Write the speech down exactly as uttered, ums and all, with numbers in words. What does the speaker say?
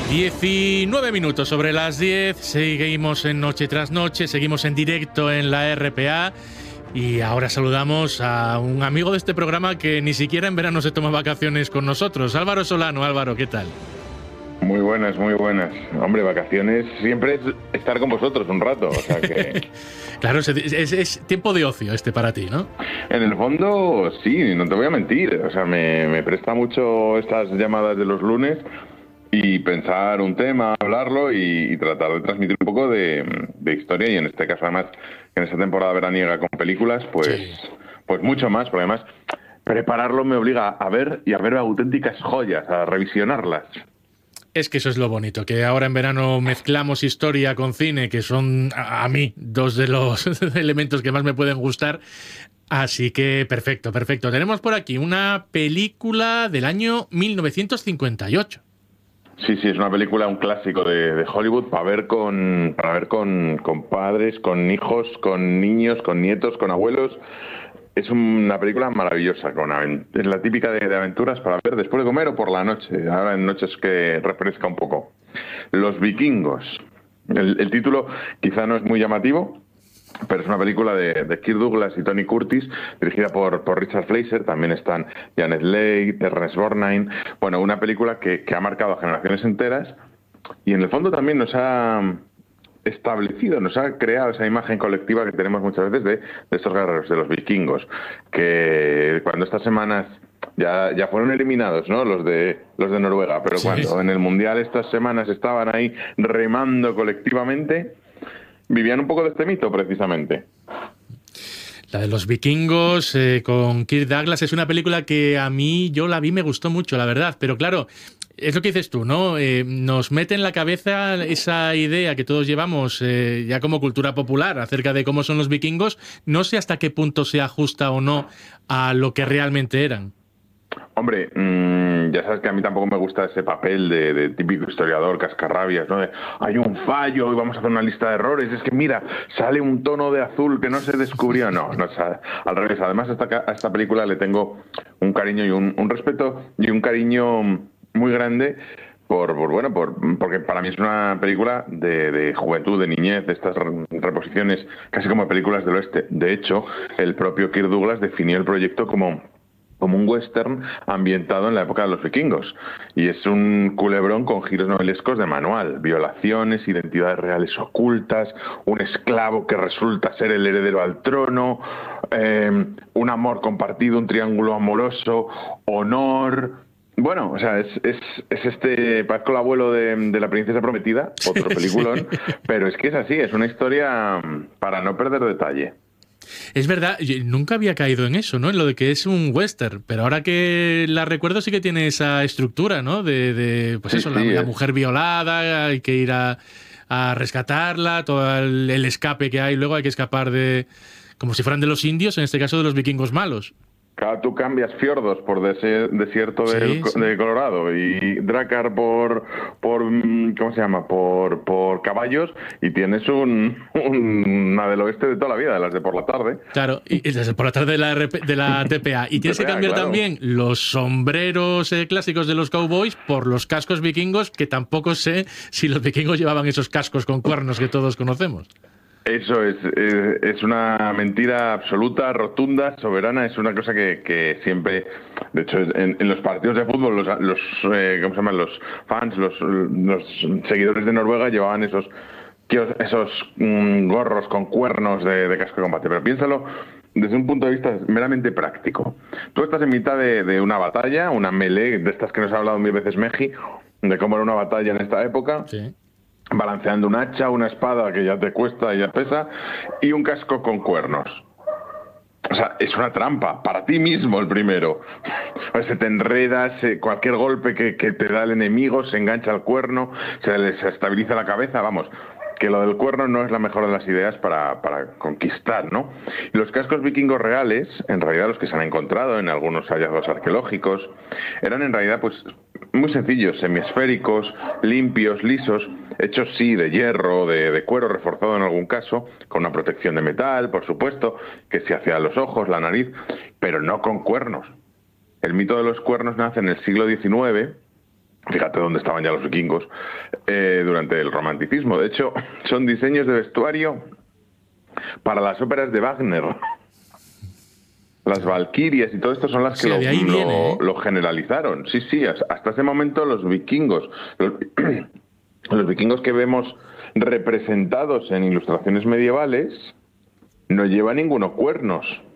diecinueve minutos sobre las diez, seguimos en Noche tras Noche, seguimos en directo en la R P A y ahora saludamos a un amigo de este programa que ni siquiera en verano se toma vacaciones con nosotros, Álvaro Solano. Álvaro, ¿qué tal? Muy buenas, muy buenas. Hombre, vacaciones siempre es estar con vosotros un rato, o sea que... Claro, es, es, es tiempo de ocio este para ti, ¿no? En el fondo, sí, no te voy a mentir, o sea, me, me presta mucho estas llamadas de los lunes y pensar un tema, hablarlo y, y tratar de transmitir un poco de, de historia, y en este caso además en esta temporada veraniega con películas, pues, sí. pues mucho más, porque además prepararlo me obliga a ver y a ver auténticas joyas, a revisionarlas. Es que eso es lo bonito, que ahora en verano mezclamos historia con cine, que son a mí dos de los elementos que más me pueden gustar. Así que perfecto, perfecto. Tenemos por aquí una película del año mil novecientos cincuenta y ocho. Sí, sí, es una película, un clásico de, de Hollywood para ver con para ver con, con padres, con hijos, con niños, con nietos, con abuelos. Es una película maravillosa, con es la típica de, de aventuras para ver después de comer o por la noche, ahora en noches que refresca un poco. Los vikingos. El, el título quizá no es muy llamativo, pero es una película de, de Kirk Douglas y Tony Curtis, dirigida por, por Richard Fleischer. También están Janet Leigh, Ernest Borgnine. Bueno, una película que, que ha marcado a generaciones enteras y en el fondo también nos ha establecido, nos ha creado esa imagen colectiva que tenemos muchas veces de, de estos guerreros, de los vikingos, que cuando estas semanas ya, ya fueron eliminados, ¿no? Los de los de Noruega, pero sí, cuando en el Mundial estas semanas estaban ahí remando colectivamente, vivían un poco de este mito, precisamente. La de los vikingos eh, con Kirk Douglas es una película que a mí, yo la vi, me gustó mucho, la verdad, pero claro, es lo que dices tú, ¿no? Eh, nos mete en la cabeza esa idea que todos llevamos eh, ya como cultura popular acerca de cómo son los vikingos. No sé hasta qué punto se ajusta o no a lo que realmente eran. Hombre, mmm, ya sabes que a mí tampoco me gusta ese papel de, de típico historiador cascarrabias, ¿no? De, hay un fallo y vamos a hacer una lista de errores. Es que mira, sale un tono de azul que no se descubrió. No, no, o sea, al revés. Además, a esta, a esta película le tengo un cariño y un, un respeto y un cariño muy grande por, por bueno, por porque para mí es una película de, de juventud, de niñez, de estas reposiciones casi como películas del oeste. De hecho, el propio Kirk Douglas definió el proyecto como como un western ambientado en la época de los vikingos. Y es un culebrón con giros novelescos de manual, violaciones, identidades reales ocultas, un esclavo que resulta ser el heredero al trono, eh, un amor compartido, un triángulo amoroso, honor... Bueno, o sea, es, es, es este, parezco el abuelo de, de La princesa prometida, otro peliculón, sí. Pero es que es así, es una historia para no perder detalle. Es verdad, yo nunca había caído en eso, ¿no? En lo de que es un western, pero ahora que la recuerdo sí que tiene esa estructura, ¿no? De, de pues sí, eso, sí, la, la mujer violada, hay que ir a, a rescatarla, todo el, el escape que hay, luego hay que escapar de, como si fueran de los indios, en este caso de los vikingos malos. Claro, tú cambias fiordos por dese, desierto sí, del, sí. de Colorado y Drakkar por, por ¿cómo se llama? Por, por caballos y tienes un, un, una del oeste de toda la vida, de las de por la tarde. Claro, y, y desde por la tarde de la, R P, de la T P A. Y tienes T P A, que cambiar claro. también los sombreros eh, clásicos de los cowboys por los cascos vikingos, que tampoco sé si los vikingos llevaban esos cascos con cuernos que todos conocemos. Eso es, es, es una mentira absoluta, rotunda, soberana. Es una cosa que, que siempre, de hecho, en, en los partidos de fútbol, los, los eh, ¿cómo se llaman? Los fans, los, los seguidores de Noruega llevaban esos, esos um, gorros con cuernos de, de casco de combate. Pero piénsalo desde un punto de vista meramente práctico. Tú estás en mitad de, de una batalla, una melee, de estas que nos ha hablado mil veces Meji, de cómo era una batalla en esta época. Sí. Balanceando un hacha, una espada que ya te cuesta y ya pesa, y un casco con cuernos. O sea, es una trampa, para ti mismo el primero. O sea, se te enredas, cualquier golpe que, que te da el enemigo, se engancha al cuerno, se les estabiliza la cabeza, vamos, que lo del cuerno no es la mejor de las ideas para, para conquistar, ¿no? Y los cascos vikingos reales, en realidad los que se han encontrado en algunos hallazgos arqueológicos, eran en realidad pues muy sencillos, semiesféricos, limpios, lisos, hechos sí de hierro, de, de cuero reforzado en algún caso, con una protección de metal, por supuesto, que se hacía a los ojos, la nariz, pero no con cuernos. El mito de los cuernos nace en el siglo diecinueve, Fíjate dónde estaban ya los vikingos eh, durante el romanticismo. De hecho, son diseños de vestuario para las óperas de Wagner. Las valquirias y todo esto son las que Sí, lo, de ahí lo- viene, ¿eh? lo generalizaron. Sí, sí, hasta hasta ese momento los vikingos, los, los vikingos que vemos representados en ilustraciones medievales, no llevan ninguno cuernos.